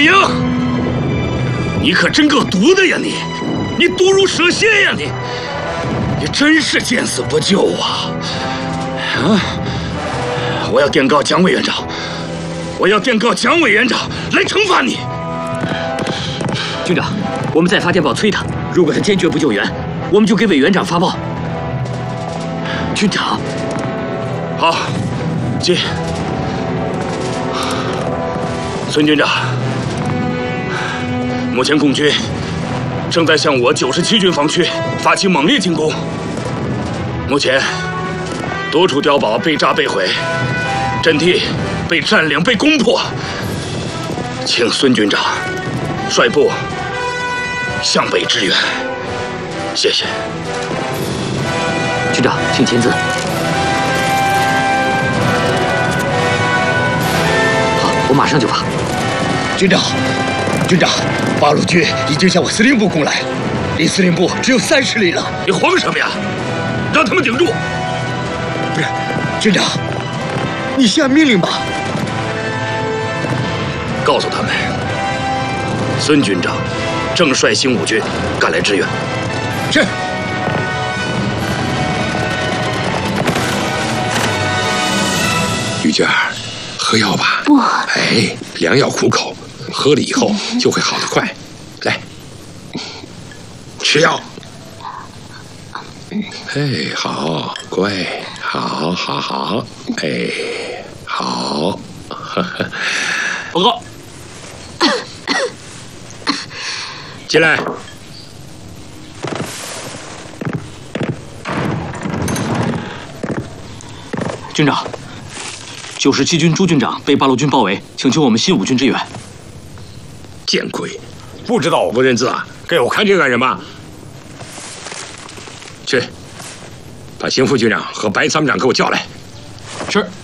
英，你可真够毒的呀！你毒如蛇蝎呀！你真是见死不救啊！啊！我要电告蒋委员长，我要电告蒋委员长来惩罚你。 军长，我们再发电报催他，如果他坚决不救援，我们就给委员长发报。军长， 好，进。孙军长，目前共军正在向我97军防区发起猛烈进攻。目前多处碉堡被炸被毁，阵地被占领被攻破，请孙军长率部向北支援，谢谢。 军长，请签字。好，我马上就发。 军长，八路军已经向我司令部攻来，离司令部只有30里了。 你慌什么呀？让他们顶住！ 不是，军长，你下命令吧。 告诉他们，孙军长正率新5军赶来支援。 是。 玉娟儿，喝药吧。 不。 哎，良药苦口，喝了以后就会好得快。来，吃药。哎，好，乖，好，哎，好。 报告。 进来。 军长，97军朱军长被八路军包围，请求我们新5军支援。 见鬼！不知道我不认字啊？给我看这干什么？去，把邢副军长和白参谋长给我叫来。 是。